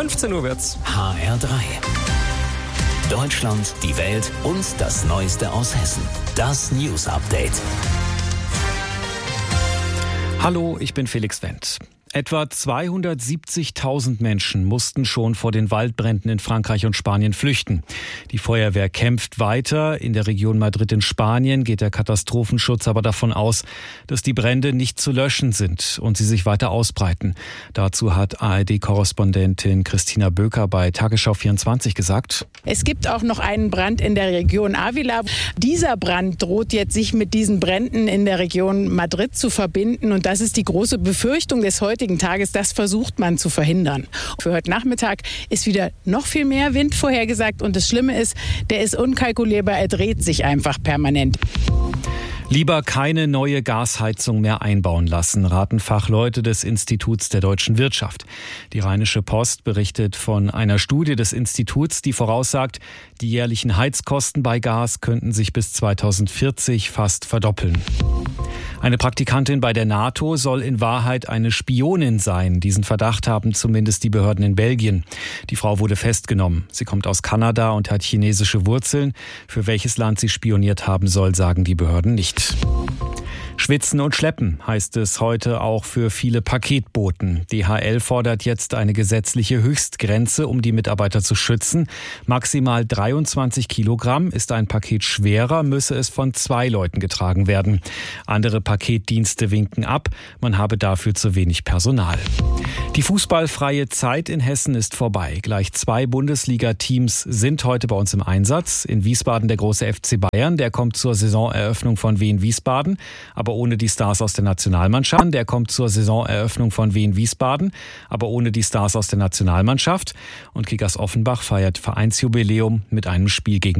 15 Uhr wird's. HR3. Deutschland, die Welt und das Neueste aus Hessen. Das News Update. Hallo, ich bin Felix Wendt. Etwa 270.000 Menschen mussten schon vor den Waldbränden in Frankreich und Spanien flüchten. Die Feuerwehr kämpft weiter. In der Region Madrid in Spanien geht der Katastrophenschutz aber davon aus, dass die Brände nicht zu löschen sind und sie sich weiter ausbreiten. Dazu hat ARD-Korrespondentin Christina Böker bei Tagesschau 24 gesagt: Es gibt auch noch einen Brand in der Region Ávila. Dieser Brand droht jetzt, sich mit diesen Bränden in der Region Madrid zu verbinden. Und das ist die große Befürchtung des heutigen Tages. Das versucht man zu verhindern. Für heute Nachmittag ist wieder noch viel mehr Wind vorhergesagt. Und das Schlimme ist, der ist unkalkulierbar. Er dreht sich einfach permanent. Lieber keine neue Gasheizung mehr einbauen lassen, raten Fachleute des Instituts der deutschen Wirtschaft. Die Rheinische Post berichtet von einer Studie des Instituts, die voraussagt, die jährlichen Heizkosten bei Gas könnten sich bis 2040 fast verdoppeln. Eine Praktikantin bei der NATO soll in Wahrheit eine Spionin sein. Diesen Verdacht haben zumindest die Behörden in Belgien. Die Frau wurde festgenommen. Sie kommt aus Kanada und hat chinesische Wurzeln. Für welches Land sie spioniert haben soll, sagen die Behörden nicht. Schwitzen und schleppen heißt es heute auch für viele Paketboten. DHL fordert jetzt eine gesetzliche Höchstgrenze, um die Mitarbeiter zu schützen. Maximal 23 Kilogramm. Ist ein Paket schwerer, müsse es von 2 Leuten getragen werden. Andere Paketdienste winken ab, man habe dafür zu wenig Personal. Die fußballfreie Zeit in Hessen ist vorbei. Gleich 2 Bundesliga-Teams sind heute bei uns im Einsatz. In Wiesbaden der große FC Bayern, der kommt zur Saisoneröffnung von Wien Wiesbaden, aber ohne die Stars aus der Nationalmannschaft. Der kommt zur Saisoneröffnung von Wien Wiesbaden, aber ohne die Stars aus der Nationalmannschaft. Und Kickers Offenbach feiert Vereinsjubiläum mit einem Spiel gegen